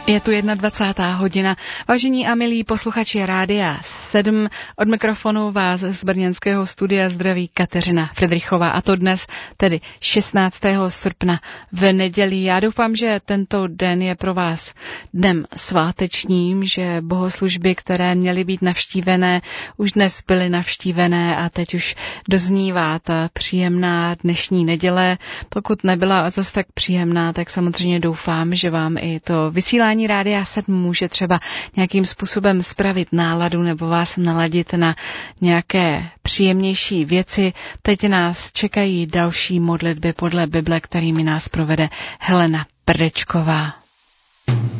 Je tu 21. hodina. Vážení a milí posluchači Rádia 7, od mikrofonu vás z brněnského studia zdraví Kateřina Fridrichová, a to dnes, tedy 16. srpna v neděli. Já doufám, že tento den je pro vás dnem svátečním, že bohoslužby, které měly být navštívené, už dnes byly navštívené a teď už doznívá ta příjemná dnešní neděle. Pokud nebyla zase tak příjemná, tak samozřejmě doufám, že vám i to vysílání Rádia 7 může třeba nějakým způsobem spravit náladu nebo vás naladit na nějaké příjemnější věci. Teď nás čekají další modlitby podle Bible, kterými nás provede Helena Prdečková.